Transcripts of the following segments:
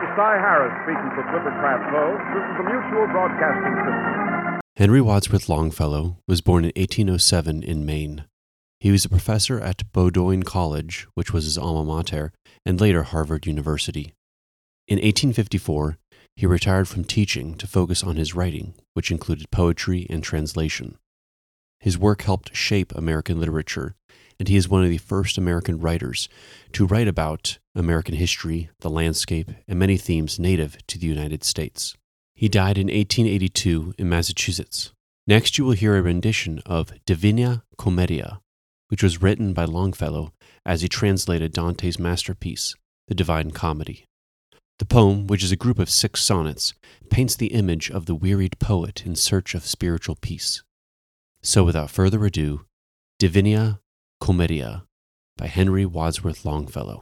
Cy Harris speaking for Clifford Craft Clothes. This is the Mutual Broadcasting System. Henry Wadsworth Longfellow was born in 1807 in Maine. He was a professor at Bowdoin College, which was his alma mater, and later Harvard University. In 1854, he retired from teaching to focus on his writing, which included poetry and translation. His work helped shape American literature, and he is one of the first American writers to write about American history, the landscape, and many themes native to the United States. He died in 1882 in Massachusetts. Next, you will hear a rendition of Divina Commedia, which was written by Longfellow as he translated Dante's masterpiece, The Divine Comedy. The poem, which is a group of 6 sonnets, paints the image of the wearied poet in search of spiritual peace. So without further ado, Divina Commedia by Henry Wadsworth Longfellow.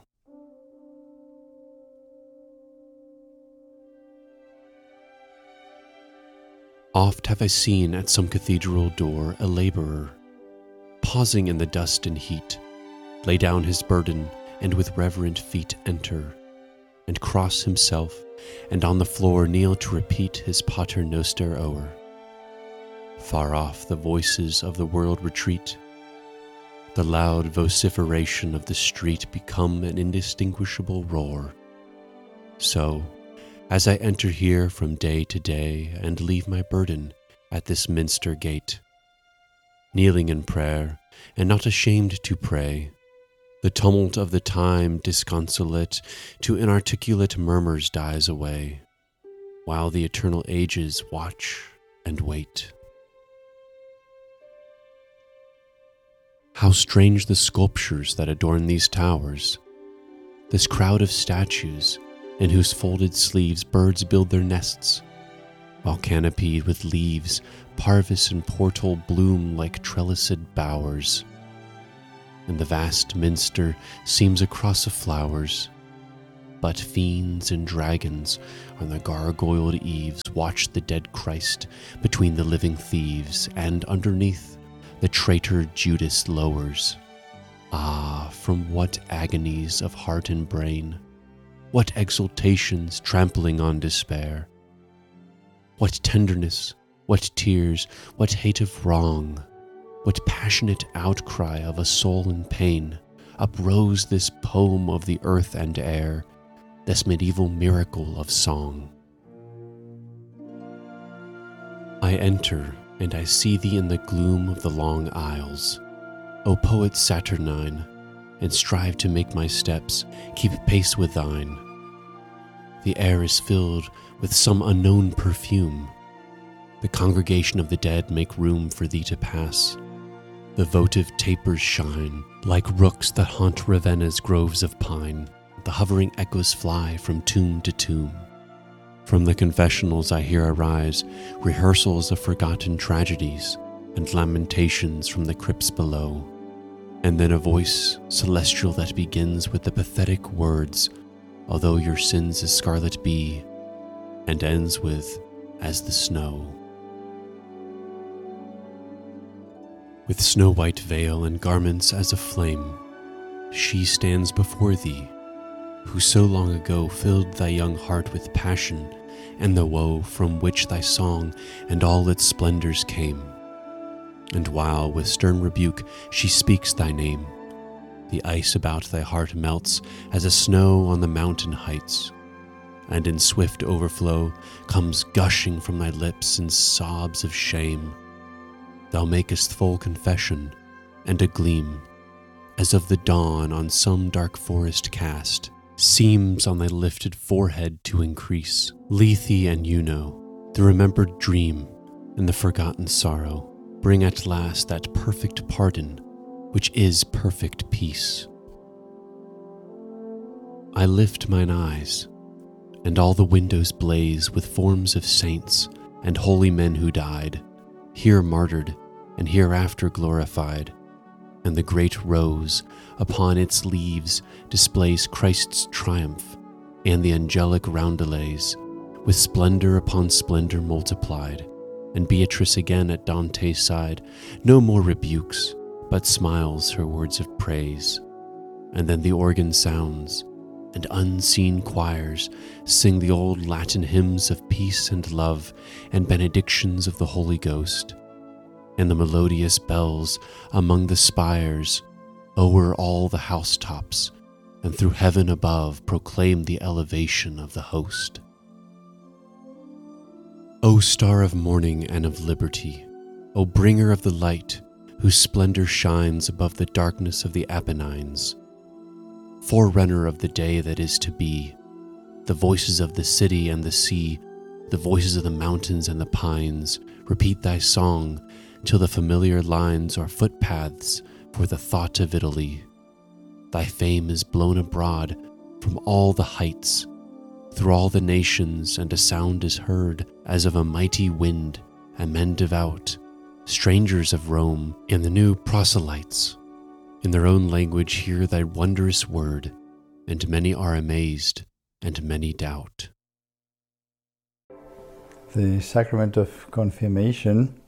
Oft have I seen at some cathedral door a laborer, pausing in the dust and heat, lay down his burden, and with reverent feet enter, and cross himself, and on the floor kneel to repeat his Pater Noster o'er. Far off the voices of the world retreat, the loud vociferation of the street become an indistinguishable roar. So, as I enter here from day to day and leave my burden at this minster gate, kneeling in prayer and not ashamed to pray, the tumult of the time disconsolate to inarticulate murmurs dies away, while the eternal ages watch and wait. How strange the sculptures that adorn these towers, this crowd of statues in whose folded sleeves birds build their nests, while canopied with leaves, parvis and portal bloom like trellised bowers, and the vast minster seems a cross of flowers, but fiends and dragons on the gargoyled eaves watch the dead Christ between the living thieves, and underneath the traitor Judas lowers. Ah, from what agonies of heart and brain, what exultations trampling on despair, what tenderness, what tears, what hate of wrong, what passionate outcry of a soul in pain, uprose this poem of the earth and air, this medieval miracle of song. I enter, and I see thee in the gloom of the long aisles, O poet saturnine, and strive to make my steps keep pace with thine. The air is filled with some unknown perfume. The congregation of the dead make room for thee to pass. The votive tapers shine like rooks that haunt Ravenna's groves of pine. The hovering echoes fly from tomb to tomb. From the confessionals I hear arise rehearsals of forgotten tragedies and lamentations from the crypts below. And then a voice celestial that begins with the pathetic words, although your sins as scarlet be, and ends with, as the snow. With snow-white veil and garments as a flame, she stands before thee, who so long ago filled thy young heart with passion and the woe from which thy song and all its splendors came. And while with stern rebuke she speaks thy name, the ice about thy heart melts as a snow on the mountain heights, and in swift overflow comes gushing from thy lips in sobs of shame. Thou makest full confession, and a gleam, as of the dawn on some dark forest cast, seems on thy lifted forehead to increase. Lethe and Juno, the remembered dream and the forgotten sorrow, bring at last that perfect pardon which is perfect peace. I lift mine eyes, and all the windows blaze with forms of saints and holy men who died, here martyred and hereafter glorified, and the great rose upon its leaves displays Christ's triumph, and the angelic roundelays, with splendor upon splendor multiplied, and Beatrice again at Dante's side, no more rebukes, but smiles her words of praise. And then the organ sounds, and unseen choirs sing the old Latin hymns of peace and love and benedictions of the Holy Ghost, and the melodious bells among the spires o'er all the housetops and through heaven above proclaim the elevation of the host. O star of morning and of liberty, O bringer of the light, whose splendor shines above the darkness of the Apennines, forerunner of the day that is to be, the voices of the city and the sea, the voices of the mountains and the pines, repeat thy song till the familiar lines are footpaths for the thought of Italy. Thy fame is blown abroad from all the heights, through all the nations, and a sound is heard as of a mighty wind, and men devout, strangers of Rome, and the new proselytes, in their own language hear thy wondrous word, and many are amazed, and many doubt. The sacrament of confirmation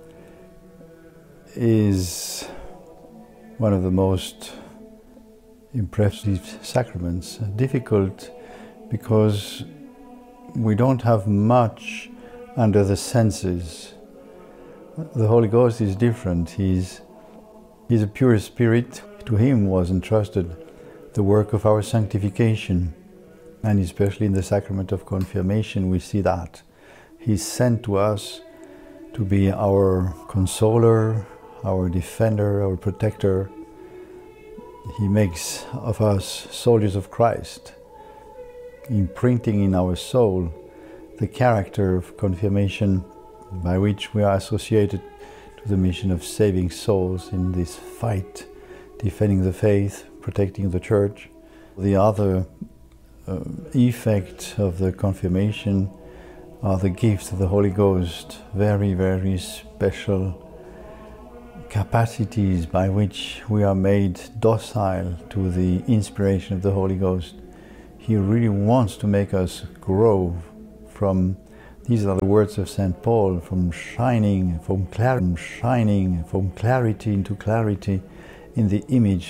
is one of the most impressive sacraments. Difficult because we don't have much under the senses. The Holy Ghost is different. He's a pure spirit. To him was entrusted the work of our sanctification. And especially in the sacrament of confirmation, we see that. He's sent to us to be our consoler, our defender, our protector. He makes of us soldiers of Christ, imprinting in our soul the character of confirmation by which we are associated to the mission of saving souls in this fight, defending the faith, protecting the church. The other effect of the confirmation are the gifts of the Holy Ghost, very, very special capacities by which we are made docile to the inspiration of the Holy Ghost. He really wants to make us grow from, these are the words of St. Paul, from shining from clarity into clarity in the image